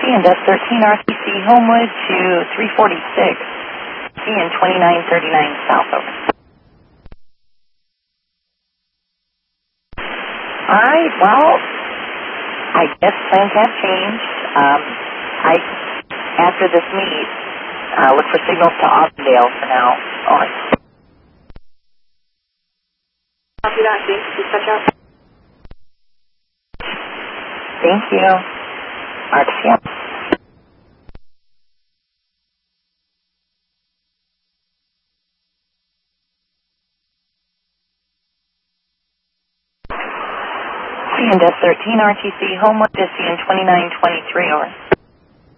CNS 13 RTC Homewood to 346, CN 2939 South, over. Alright, well, I guess plans have changed. After this meet, look for signals to Austindale for now. Over. Copy that, James. Please touch out. Thank you. RTC. CNS 13 RTC Homewood to CN 2923, over.